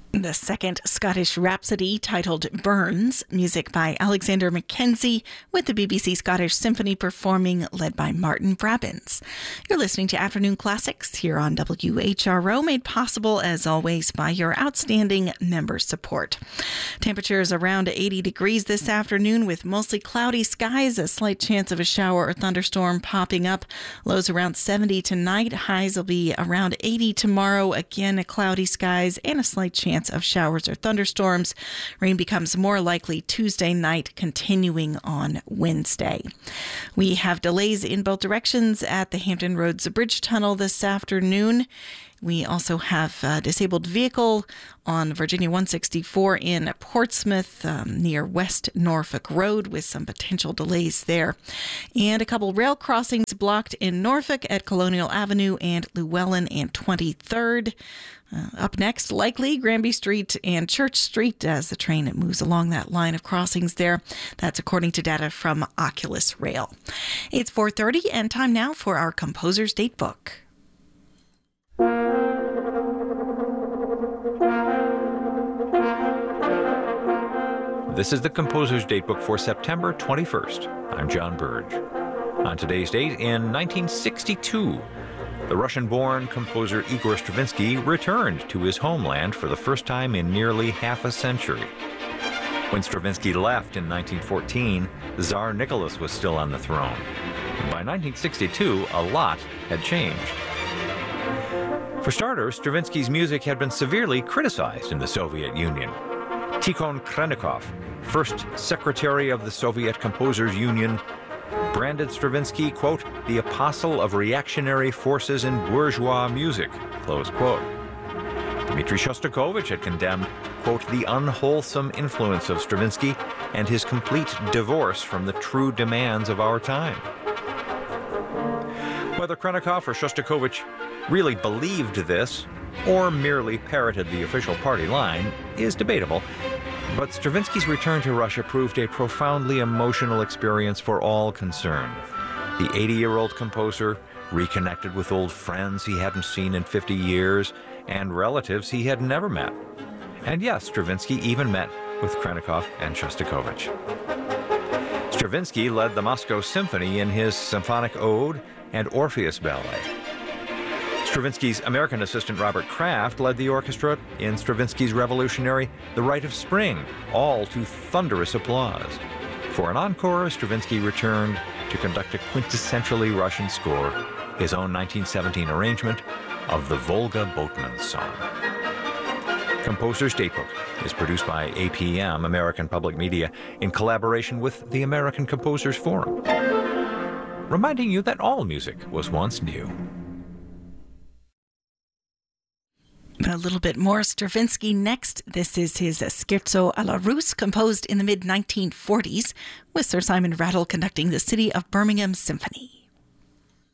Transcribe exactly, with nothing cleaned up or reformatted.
The second Scottish Rhapsody, titled Burns, music by Alexander Mackenzie, with the B B C Scottish Symphony performing, led by Martin Brabbins. You're listening to Afternoon Classics here on W H R O, made possible, as always, by your outstanding member support. Temperatures around eighty degrees this afternoon, with mostly cloudy skies, a slight chance of a shower or thunderstorm popping up. Lows around seventy tonight. Highs will be around eighty tomorrow. Again, cloudy skies and a slight chance of showers or thunderstorms. Rain becomes more likely Tuesday night, continuing on Wednesday. We have delays in both directions at the Hampton Roads Bridge Tunnel this afternoon. We also have a disabled vehicle on Virginia one sixty-four in Portsmouth um, near West Norfolk Road, with some potential delays there. And a couple rail crossings blocked in Norfolk at Colonial Avenue and Llewellyn and twenty-third. Uh, up next, likely Granby Street and Church Street as the train moves along that line of crossings there. That's according to data from Oculus Rail. It's four thirty and time now for our Composer's Datebook. This is the Composer's Datebook for September twenty-first. I'm John Burge. On today's date, in nineteen sixty-two, the Russian-born composer Igor Stravinsky returned to his homeland for the first time in nearly half a century. When Stravinsky left in nineteen fourteen, Tsar Nicholas was still on the throne. By nineteen sixty-two, a lot had changed. For starters, Stravinsky's music had been severely criticized in the Soviet Union. Tikhon Khrennikov, first secretary of the Soviet Composers Union, branded Stravinsky, quote, the apostle of reactionary forces in bourgeois music, close quote. Dmitri Shostakovich had condemned, quote, the unwholesome influence of Stravinsky and his complete divorce from the true demands of our time. Whether Khrennikov or Shostakovich really believed this, or merely parroted the official party line, is debatable. But Stravinsky's return to Russia proved a profoundly emotional experience for all concerned. The eighty-year-old composer reconnected with old friends he hadn't seen in fifty years and relatives he had never met. And yes, Stravinsky even met with Khrennikov and Shostakovich. Stravinsky led the Moscow Symphony in his Symphonic Ode and Orpheus Ballet. Stravinsky's American assistant Robert Kraft led the orchestra in Stravinsky's revolutionary The Rite of Spring, all to thunderous applause. For an encore, Stravinsky returned to conduct a quintessentially Russian score, his own nineteen seventeen arrangement of the Volga Boatman's Song. Composer's Datebook is produced by A P M, American Public Media, in collaboration with the American Composers Forum, reminding you that all music was once new. A little bit more Stravinsky next. This is his Scherzo alla Russe, composed in the mid nineteen forties, with Sir Simon Rattle conducting the City of Birmingham Symphony.